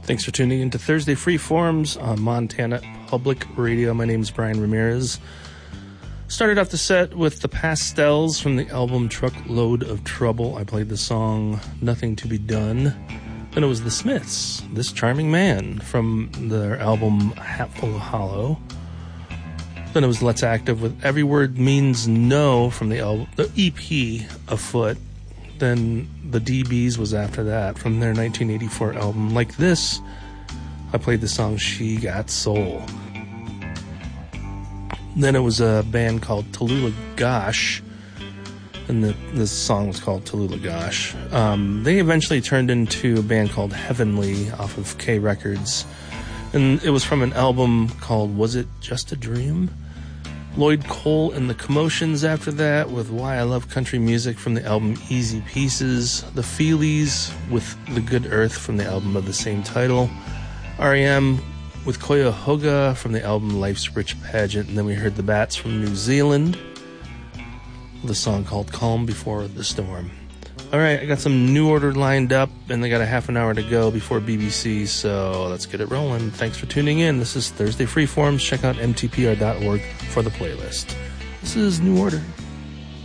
Thanks for tuning in to Thursday Freeforms on Montana Public Radio. My name is Brian Ramirez. Started off the set with the Pastels from the album Truckload of Trouble. I played the song Nothing to Be Done. Then it was the Smiths, This Charming Man, from their album Hatful Hollow. Then it was Let's Active with Every Word Means No from the album, the EP Afoot. Then the DBs was after that from their 1984 album Like This. I played the song She Got Soul. Then it was a band called Tallulah Gosh, and the song was called Tallulah Gosh. They eventually turned into a band called Heavenly off of K Records, and it was from an album called Was It Just a Dream? Lloyd Cole and the Commotions after that with Why I Love Country Music from the album Easy Pieces. The Feelies with The Good Earth from the album of the same title. R.E.M. with Cuyahoga from the album Life's Rich Pageant. And then we heard the Bats from New Zealand with a song called Calm Before the Storm. Alright, I got some New Order lined up, and they got a half an hour to go before BBC, so let's get it rolling. Thanks for tuning in. This is Thursday Freeforms. Check out mtpr.org for the playlist. This is New Order.